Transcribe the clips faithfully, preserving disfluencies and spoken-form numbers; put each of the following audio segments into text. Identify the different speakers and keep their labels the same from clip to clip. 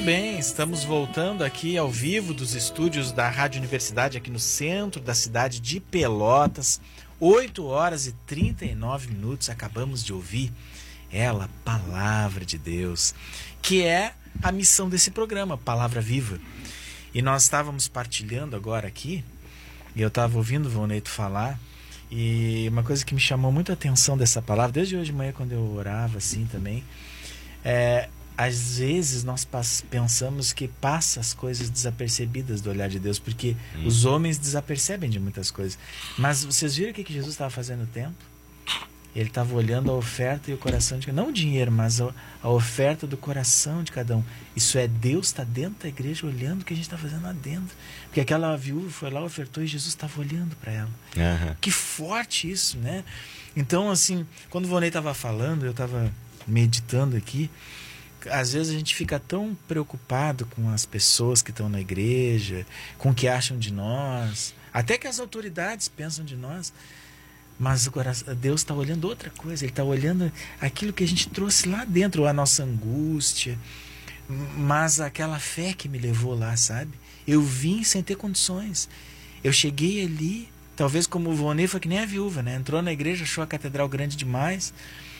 Speaker 1: bem, estamos voltando aqui ao vivo dos estúdios da Rádio Universidade aqui no centro da cidade de Pelotas. oito horas e trinta e nove minutos, acabamos de ouvir ela, Palavra de Deus, que é a missão desse programa, Palavra Viva. E nós estávamos partilhando agora aqui, e eu estava ouvindo o Valneito falar, e uma coisa que me chamou muito a atenção dessa palavra, desde hoje de manhã quando eu orava assim também, é... às vezes nós pensamos que passa as coisas desapercebidas do olhar de Deus, porque hum. os homens desapercebem de muitas coisas. Mas vocês viram o que Jesus estava fazendo no templo? Ele estava olhando a oferta e o coração de cada um. Não o dinheiro, mas a, a oferta do coração de cada um. Isso é, Deus está dentro da igreja olhando o que a gente está fazendo lá dentro. Porque aquela viúva foi lá, ofertou e Jesus estava olhando para ela. Uhum. Que forte isso, né? Então, assim, quando o Vonei estava falando, eu estava meditando aqui, às vezes a gente fica tão preocupado com as pessoas que estão na igreja, com o que acham de nós, até que as autoridades pensam de nós, mas o coração, Deus está olhando outra coisa, Ele está olhando aquilo que a gente trouxe lá dentro, a nossa angústia, mas aquela fé que me levou lá, sabe? Eu vim sem ter condições, eu cheguei ali, talvez como o Vonei foi que nem a viúva, né? Entrou na igreja, achou a catedral grande demais.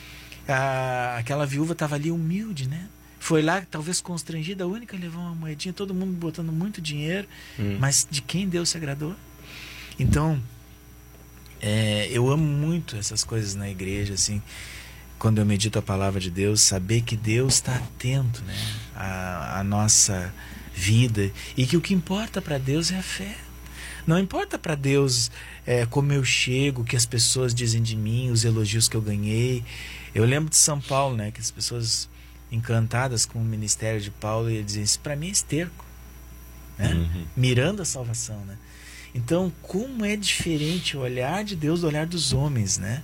Speaker 1: A, aquela viúva estava ali humilde, né? Foi lá, talvez constrangida, a única levou uma moedinha, todo mundo botando muito dinheiro, hum. mas de quem Deus se agradou? Então, é, eu amo muito essas coisas na igreja, assim, quando eu medito a palavra de Deus, saber que Deus está atento, né, à, à nossa vida, e que o que importa para Deus é a fé. Não importa para Deus é, como eu chego, o que as pessoas dizem de mim, os elogios que eu ganhei. Eu lembro de São Paulo, né, que as pessoas encantadas com o ministério de Paulo e dizem, isso para mim é esterco, né? Uhum. Mirando a salvação, né? Então, como é diferente o olhar de Deus do olhar dos homens, né?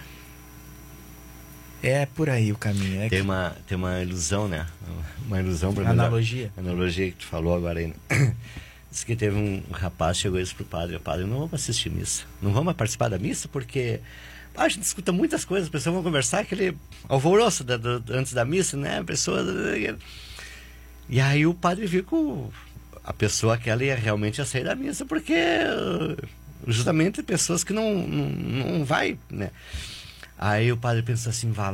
Speaker 1: É por aí o caminho. É
Speaker 2: tem,
Speaker 1: que...
Speaker 2: uma, tem uma ilusão, né? Uma ilusão para
Speaker 1: analogia.
Speaker 2: A analogia que tu falou agora aí, né? Diz que teve um rapaz, chegou isso pro padre, o padre, não vamos assistir missa, não vamos participar da missa porque a gente escuta muitas coisas, as pessoas vão conversar, aquele alvoroço da, do, antes da missa, né, a pessoa... E aí o padre viu que a pessoa aquela ia realmente sair da missa, porque justamente pessoas que não, não, não vai, né. Aí o padre pensou assim, vá lá,